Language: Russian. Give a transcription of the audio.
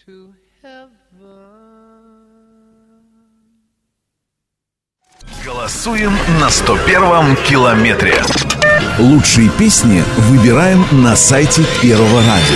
Голосуем на 101-м километре. Лучшие песни выбираем на сайте Первого радио.